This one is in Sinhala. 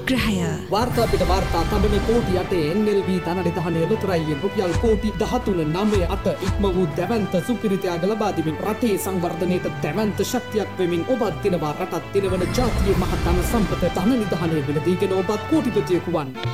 අනුග්‍රහය. වාර්තා පිට වාර්තා තබන කෝටි 8 NLB ධන නිධානයේ ලොතරැයියෙන් රුපියල් කෝටි 13.98 ඉක්ම වූ දැවැන්ත සුපිරිතයාග ලබා දෙමින් රටේ සංවර්ධනයට දැවැන්ත ශක්තියක් වෙමින් ඔබත් දිනවා රටත් දිනවන ජාතියේ මහ ධන සම්පත ධන නිධානයේ මිලදීගෙන ඔබත් කෝටිපතියෙකු වන්.